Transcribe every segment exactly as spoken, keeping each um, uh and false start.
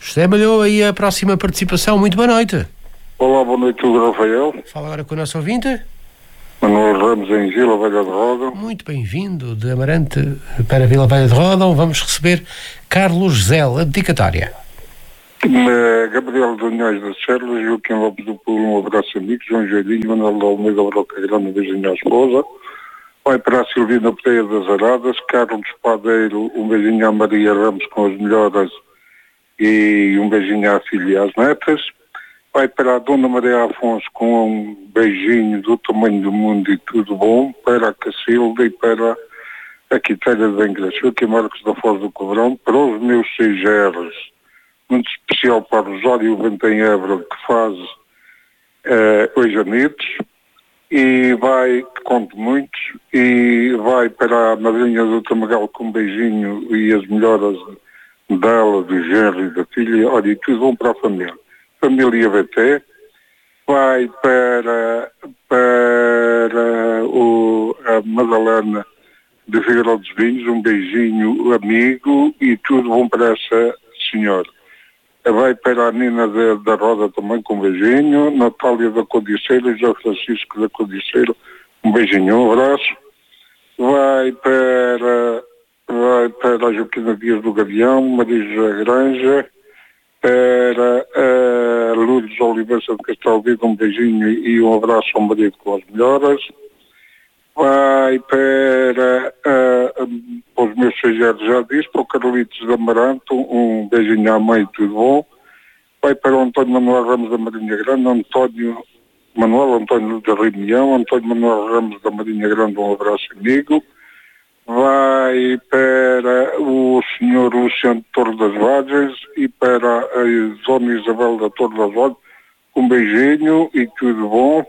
José Malhou, aí a próxima participação. Muito boa noite. Olá, boa noite, tudo, Rafael. Fala agora com o nosso ouvinte. Manuel Ramos, em Vila Velha de Ródão. Muito bem-vindo de Amarante para Vila Velha de Ródão. Vamos receber Carlos Zela, dedicatória. Gabriel Dunhais das Serras, Joaquim Lopes do Pulo, um abraço amigo, João Jeirinho, Manuel de Almeida, Broca Grande, um beijinho à esposa. Vai para a Silvina Pereira das Aradas, Carlos Padeiro, um beijinho à Maria Ramos com as melhoras e um beijinho à filha e às netas. Vai para a Dona Maria Afonso com um beijinho do tamanho do mundo e tudo bom, para a Cacilda e para a Quitéria de Inglaterra, Joaquim Marcos da Foz do Cobrão, para os meus seis R's, muito especial para o Rosário Vento em Évora, que faz uh, hoje anitos, e vai, que conto muitos, e vai para a madrinha do Tamagal com um beijinho e as melhoras dela, do genro e da filha, olha, e tudo bom para a família. Família B T, vai para, para o, a Madalena de Figueiró dos Vinhos, um beijinho amigo e tudo bom para essa senhora. Vai para a Nina de, da Roda também com um beijinho, Natália da Codiceira, José Francisco da Codiceira, um beijinho, um abraço. Vai para, vai para a Joaquina Dias do Gavião, Maria José Granja, para a Lourdes Oliveira de Castelo Vivo, um beijinho e um abraço ao marido com as melhoras. Vai para, uh, para os meus sejados, já disse, para o Carlitos de Amaranto, um beijinho à mãe, tudo bom. Vai para o António Manuel Ramos da Marinha Grande, António Manuel António da Reunião, António Manuel Ramos da Marinha Grande, um abraço amigo. Vai para o senhor Luciano Torre das Vargas e para a Zona Isabel da Torre das Vargas, um beijinho e tudo bom.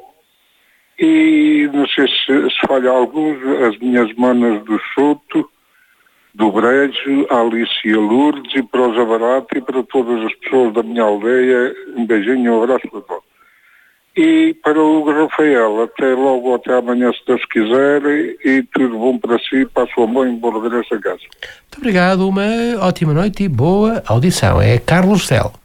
E não sei se, se falha alguns, as minhas manas do Soto, do Brejo, a Alicia Lourdes e para o Zabarato e para todas as pessoas da minha aldeia, um beijinho e um abraço para todos. E para o Rafael, até logo, até amanhã, se Deus quiser, e tudo bom para si, para a sua mãe, bom regresso a casa. Muito obrigado, uma ótima noite e boa audição. É Carlos Zela.